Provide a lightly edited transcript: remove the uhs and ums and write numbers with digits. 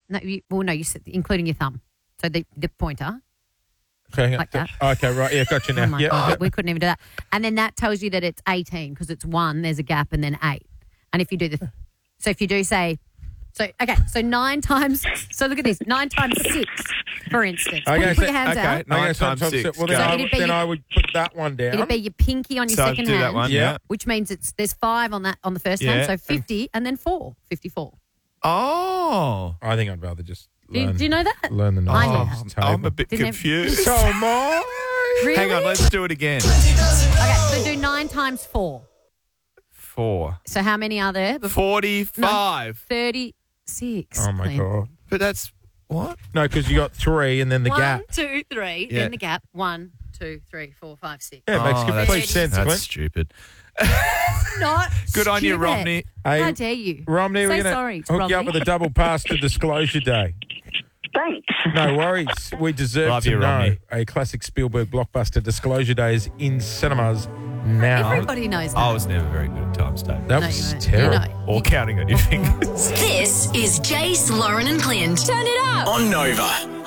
No, you said including your thumb. So the pointer. Okay, like that. Okay, right. Yeah, got you now. Oh my yeah, God, yeah. we couldn't even do that. And then that tells you that it's 18 because it's 1, there's a gap, and then 8. And if you do so 9 times. So look at this, 9 times 6, for instance. Okay, Put your hands out. 9 times 6. Well, Go. then I would put that one down. It'd be your pinky on your So second do hand. that one, Yeah. Which means there's 5 on the first hand, so 50, and then 4, 54. Oh. I think I'd rather just Do learn, you know that? learn the I numbers. know. table. I'm a bit Didn't it- confused. So am I. Really? Hang on, let's do it again. Okay, so do 9 times 4. 4. So how many are there? 45. 36. Oh, my Clint. God. But that's what? No, because you got 3 and then the 1, gap. 2, 3, Yeah. then the gap. 1, 2, 3, 4, 5, 6. Yeah, it makes Oh, complete that's- sense, That's Clint. stupid. Not Good on you, stupid. Romney. Hey, How dare you? Romney, Say we're going sorry to to hook you up Romney. with a double pass to Disclosure Day. Thanks. No worries. We deserve Love to you, know Romney. a classic Spielberg blockbuster, Disclosure Day, is in cinemas now. Everybody knows that. I was never very good at times, Dave. That No, was you weren't. terrible. You know. Or counting on your fingers. This is Jace, Lauren and Clint. Turn it up. On Nova.